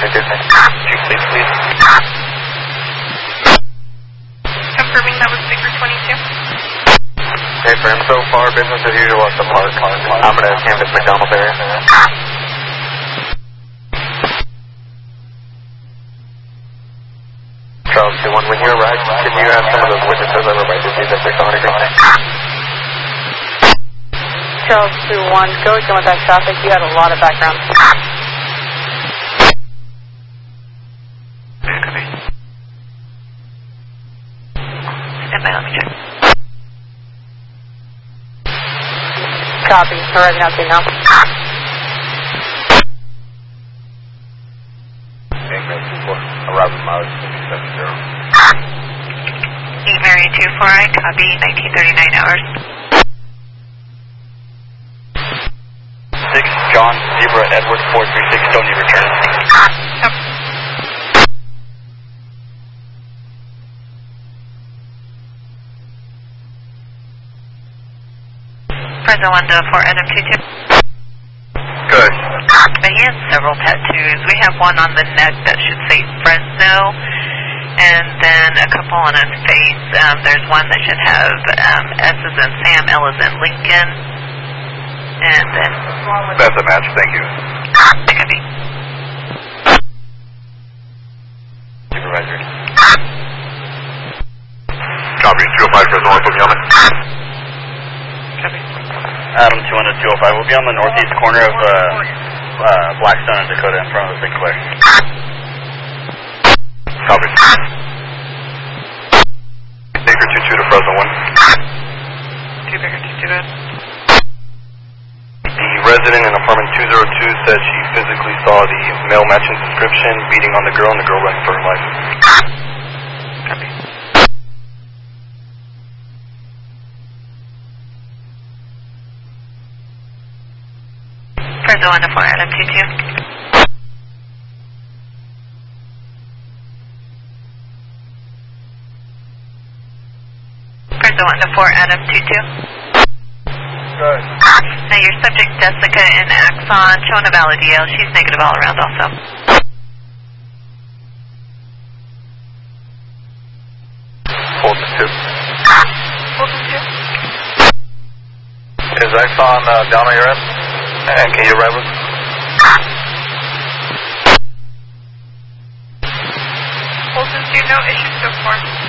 22. Chief, please. Confirming that was Speaker 22. Okay, firm. So far, business as usual at the park. I'm going to canvas McDonald's area. Charles 2-1, when you arrive, can you have some of those witnesses over by Disney that they saw anything? Charles 2-1, go again with that traffic. You had a lot of background. Stand by, let me check. Copy. Arriving out to you now. Arriving mileage 70. 8 Mary 24, I copy, 1939 hours. 6 John Zebra Edward 436, Stony return. Yep. Present 1 to 4 Adam 22. Good. He has several tattoos. We have one on the neck that should say Fresno, and then a couple on his face. There's one that should have S as in Sam, L as in Lincoln, and then... That's a match, thank you. Copy. Supervisor. Copy, 205, Fresno, put me on it. Copy. Adam 200, 205, we'll be on the northeast corner of Blackstone and Dakota in front of the Big Clear. Copy. Baker 22 to Fresno 1. 2 Baker 22 good. The resident in apartment 202 said she physically saw the male matching description beating on the girl and the girl running for her life. Copy. Fresno 1 to 4 Adam 22. Fresno 1 to 4 Adam 22. Good. Now your subject Jessica in Axon, showing a valid DL. She's negative all around also. Fulton 2. Fulton 2. Is Axon down on your end? And can you arrive with? Fulton 2, no issues so far.